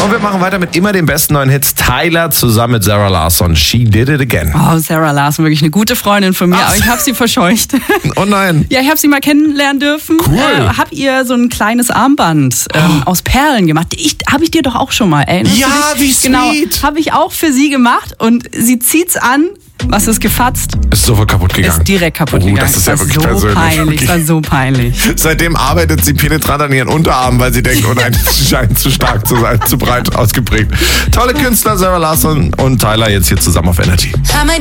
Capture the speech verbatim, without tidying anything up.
Und wir machen weiter mit immer den besten neuen Hits. Tyler zusammen mit Zara Larsson. She did it again. Oh, Zara Larsson, wirklich eine gute Freundin von mir, Ach. aber ich habe sie verscheucht. Oh nein. Ja, ich habe sie mal kennenlernen dürfen. Cool. Äh, hab ihr so ein kleines Armband ähm, oh. aus Perlen gemacht. Ich, habe ich dir doch auch schon mal, erinnerst Ja, du dich? wie sweet. Genau, habe ich auch für sie gemacht und sie zieht's an. Was ist gefatzt? Ist sofort kaputt gegangen. Ist direkt kaputt oh, gegangen. Das ist das ja wirklich so persönlich. Peinlich, das war so peinlich. Seitdem arbeitet sie penetrant an ihren Unterarmen, weil sie denkt, oh nein, das scheint zu stark zu sein, zu breit ausgeprägt. Tolle Künstler, Zara Larsson und Tyler jetzt hier zusammen auf Energy.